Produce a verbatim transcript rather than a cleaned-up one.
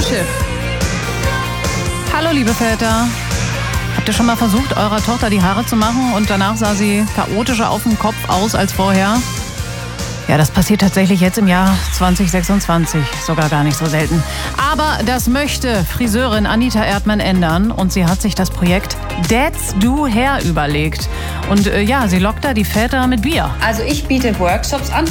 Schiff. Hallo liebe Väter. Habt ihr schon mal versucht, eurer Tochter die Haare zu machen und danach sah sie chaotischer auf dem Kopf aus als vorher? Ja, das passiert tatsächlich jetzt im Jahr zwanzig sechsundzwanzig, sogar gar nicht so selten. Aber das möchte Friseurin Anita Erdmann ändern und sie hat sich das Projekt Dads Do Hair überlegt. Und äh, ja, sie lockt da die Väter mit Bier. Also ich biete Workshops an